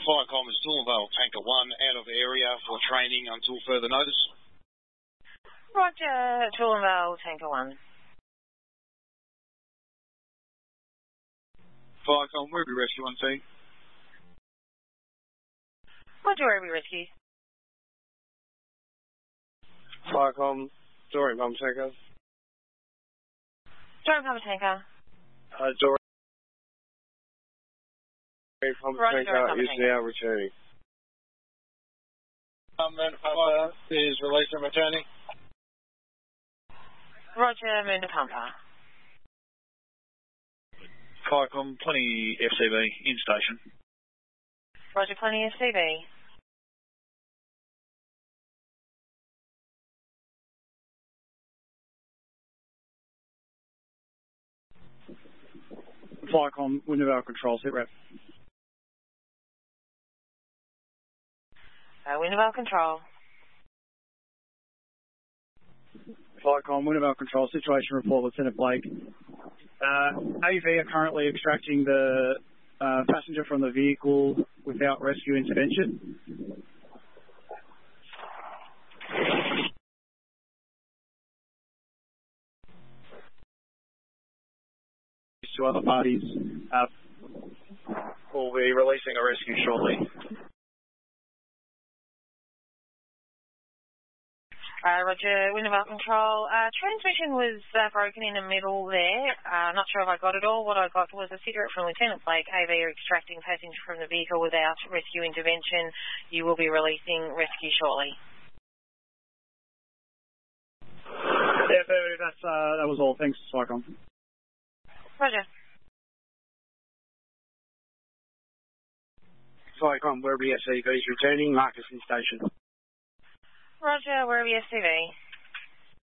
Firecom is Toowoomba Tanker 1 out of area for training until further notice. Roger, Toowoomba Tanker 1. Firecom, Werribee Rescue 1 team. Roger, Werribee Rescue. Firecom, Dorian Pump Tanker. Dorian Pump Tanker. Dorian Pump Tanker is now returning. Moon Pumper is released and returning. Roger, Moon Pumper. Firecom, plenty FCB in station. Roger, plenty FCB. Firecom, Wintervale Control, sit rep. Wintervale Control. Firecom, Wintervale Control, situation report, Lieutenant Blake. AV are currently extracting the passenger from the vehicle without rescue intervention. To other parties, will be releasing a rescue shortly. Roger, Wintervale Control. Transmission was broken in the middle there. Not sure if I got it all. What I got was a cigarette from Lieutenant Blake. AV are extracting passenger from the vehicle without rescue intervention. You will be releasing rescue shortly. Yeah, that was all. Thanks, Firecom. Roger. Firecom, Werribee SCV is returning. Marcus in station. Roger, Werribee SCV.